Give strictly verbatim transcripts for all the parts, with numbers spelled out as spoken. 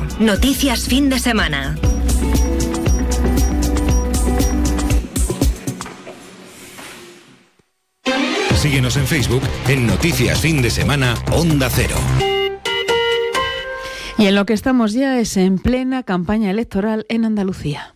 Cero. Noticias fin de semana. Síguenos en Facebook en Noticias Fin de Semana Onda Cero. Y en lo que estamos ya es en plena campaña electoral en Andalucía.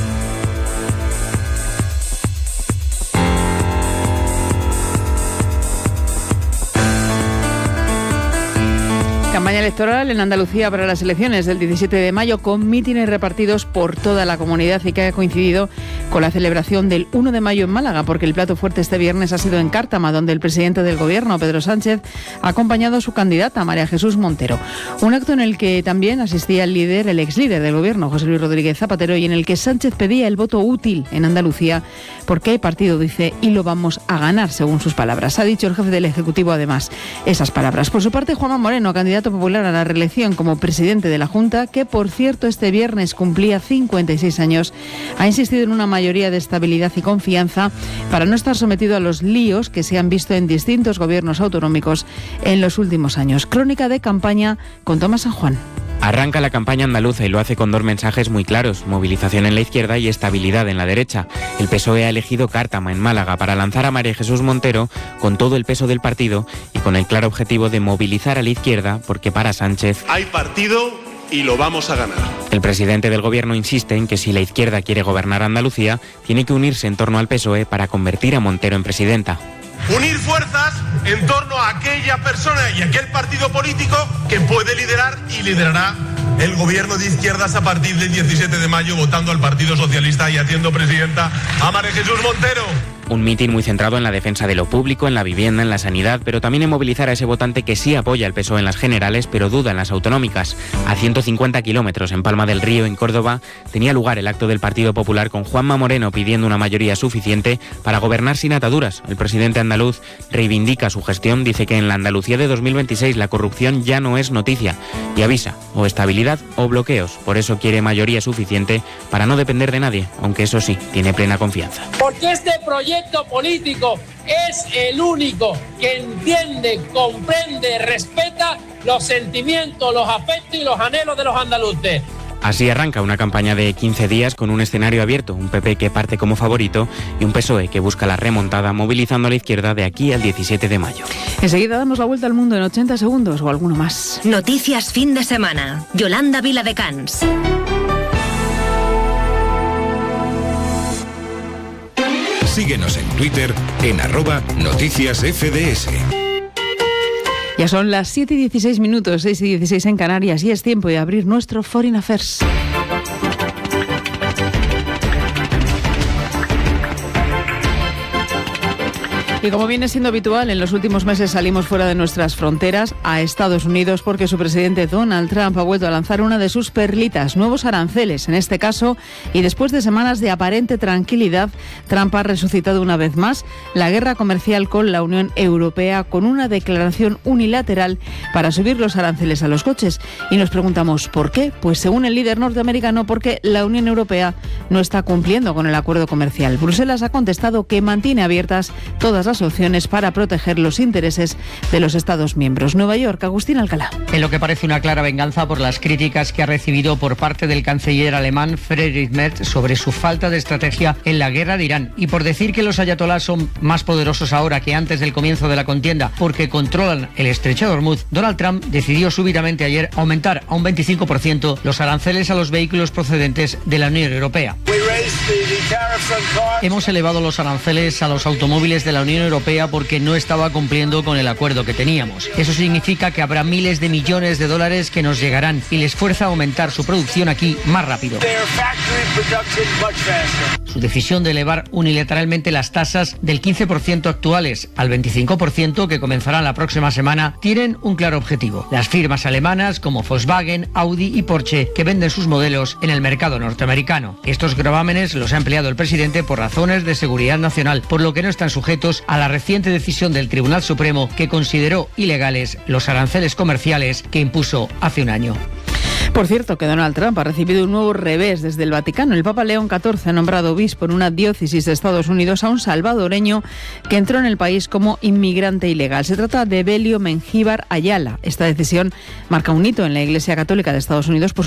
Campaña electoral en Andalucía para las elecciones del diecisiete de mayo, con mítines repartidos por toda la comunidad y que ha coincidido con la celebración del uno de mayo en Málaga, porque el plato fuerte este viernes ha sido en Cártama, donde el presidente del Gobierno, Pedro Sánchez, ha acompañado a su candidata, María Jesús Montero. Un acto en el que también asistía el líder, el ex líder del Gobierno, José Luis Rodríguez Zapatero, y en el que Sánchez pedía el voto útil en Andalucía, porque hay partido, dice, y lo vamos a ganar, según sus palabras. Ha dicho el jefe del Ejecutivo, además, esas palabras. Por su parte, Juanma Moreno, candidato popular a la reelección como presidente de la Junta, que por cierto este viernes cumplía cincuenta y seis años, ha insistido en una mayoría de estabilidad y confianza para no estar sometido a los líos que se han visto en distintos gobiernos autonómicos en los últimos años. Crónica de campaña con Tomás San Juan. Arranca la campaña andaluza y lo hace con dos mensajes muy claros: movilización en la izquierda y estabilidad en la derecha. El P S O E ha elegido Cártama, en Málaga, para lanzar a María Jesús Montero con todo el peso del partido y con el claro objetivo de movilizar a la izquierda, porque para Sánchez hay partido y lo vamos a ganar. El presidente del Gobierno insiste en que si la izquierda quiere gobernar Andalucía, tiene que unirse en torno al P S O E para convertir a Montero en presidenta. Unir fuerzas en torno a aquella persona y aquel partido político que puede liderar y liderará el gobierno de izquierdas a partir del diecisiete de mayo, votando al Partido Socialista y haciendo presidenta a María Jesús Montero. Un mitin muy centrado en la defensa de lo público, en la vivienda, en la sanidad, pero también en movilizar a ese votante que sí apoya al P S O E en las generales, pero duda en las autonómicas. A ciento cincuenta kilómetros, en Palma del Río, en Córdoba, tenía lugar el acto del Partido Popular con Juanma Moreno pidiendo una mayoría suficiente para gobernar sin ataduras. El presidente andaluz reivindica su gestión, dice que en la Andalucía de dos mil veintiséis la corrupción ya no es noticia y avisa o estabilidad o bloqueos. Por eso quiere mayoría suficiente para no depender de nadie, aunque eso sí, tiene plena confianza. Porque este proyecto político es el único que entiende, comprende, respeta los sentimientos, los afectos y los anhelos de los andaluces. Así arranca una campaña de quince días con un escenario abierto, un P P que parte como favorito y un P S O E que busca la remontada, movilizando a la izquierda de aquí al diecisiete de mayo. Enseguida damos la vuelta al mundo en ochenta segundos o alguno más. Noticias fin de semana. Yolanda Viladecans. Síguenos en Twitter en arroba noticias F D S. Ya son las siete y dieciséis minutos, seis y dieciséis en Canarias, y es tiempo de abrir nuestro Foreign Affairs. Y como viene siendo habitual, en los últimos meses salimos fuera de nuestras fronteras a Estados Unidos porque su presidente Donald Trump ha vuelto a lanzar una de sus perlitas, nuevos aranceles en este caso, y después de semanas de aparente tranquilidad, Trump ha resucitado una vez más la guerra comercial con la Unión Europea con una declaración unilateral para subir los aranceles a los coches. Y nos preguntamos ¿por qué? Pues según el líder norteamericano, porque la Unión Europea no está cumpliendo con el acuerdo comercial. Bruselas ha contestado que mantiene abiertas todas las opciones para proteger los intereses de los Estados miembros. Nueva York, Agustín Alcalá. En lo que parece una clara venganza por las críticas que ha recibido por parte del canciller alemán Friedrich Merz sobre su falta de estrategia en la guerra de Irán y por decir que los ayatolás son más poderosos ahora que antes del comienzo de la contienda porque controlan el estrecho de Hormuz, Donald Trump decidió súbitamente ayer aumentar a un veinticinco por ciento los aranceles a los vehículos procedentes de la Unión Europea. Hemos elevado los aranceles a los automóviles de la Unión Europea porque no estaba cumpliendo con el acuerdo que teníamos. Eso significa que habrá miles de millones de dólares que nos llegarán y les fuerza a aumentar su producción aquí más rápido. Su decisión de elevar unilateralmente las tasas del quince por ciento actuales al veinticinco por ciento que comenzarán la próxima semana tienen un claro objetivo. Las firmas alemanas como Volkswagen, Audi y Porsche que venden sus modelos en el mercado norteamericano. Estos gravámenes los ha empleado el presidente por razones de seguridad nacional, por lo que no están sujetos a la reciente decisión del Tribunal Supremo que consideró ilegales los aranceles comerciales que impuso hace un año. Por cierto, que Donald Trump ha recibido un nuevo revés desde el Vaticano. El Papa León catorce ha nombrado obispo en una diócesis de Estados Unidos a un salvadoreño que entró en el país como inmigrante ilegal. Se trata de Belio Mengíbar Ayala. Esta decisión marca un hito en la Iglesia Católica de Estados Unidos por